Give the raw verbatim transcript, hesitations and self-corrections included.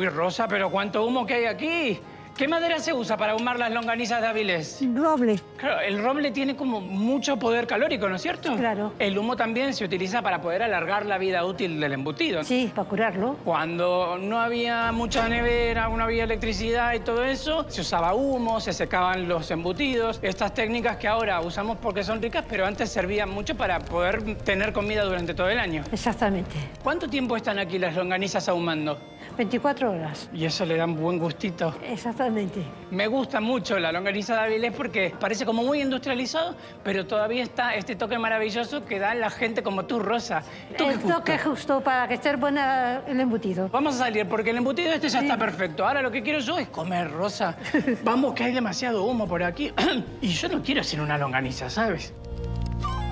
Uy, Rosa, pero ¿cuánto humo que hay aquí? ¿Qué madera se usa para ahumar las longanizas de Avilés? Roble. Claro, el roble tiene como mucho poder calórico, ¿no es cierto? Claro. El humo también se utiliza para poder alargar la vida útil del embutido. Sí, para curarlo. Cuando no había mucha nevera, no había electricidad y todo eso, se usaba humo, se secaban los embutidos. Estas técnicas que ahora usamos porque son ricas, pero antes servían mucho para poder tener comida durante todo el año. Exactamente. ¿Cuánto tiempo están aquí las longanizas ahumando? veinticuatro horas. Y eso le da un buen gustito. Exactamente. Me gusta mucho la longaniza de Avilés porque parece como muy industrializado, pero todavía está este toque maravilloso que da la gente como tú, Rosa. Toque El justo. toque justo para que esté buena el embutido. Vamos a salir porque el embutido este ya Sí. está perfecto. Ahora lo que quiero yo es comer, Rosa. Vamos, que hay demasiado humo por aquí. Y yo no quiero hacer una longaniza, ¿sabes?